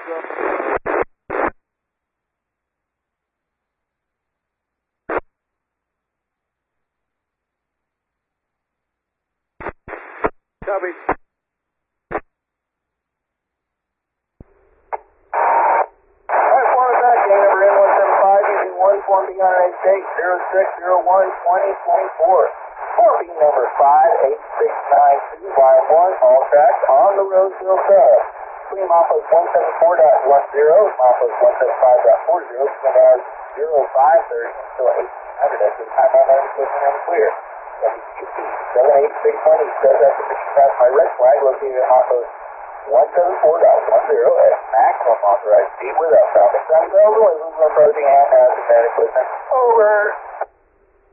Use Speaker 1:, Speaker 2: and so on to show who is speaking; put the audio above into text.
Speaker 1: Copy.
Speaker 2: Form number 58692, Y1, all tracks on the Roseville sub. Free Mopos 174.10, Mopos 175.40, Canals 0530 until 1800. That's the time on that equipment and clear. WQT 78620 says that the mission pass my red flag located at Mopos 174.10 at maximum authorized speed without stopping. Sound available, approaching and has the equipment. Over.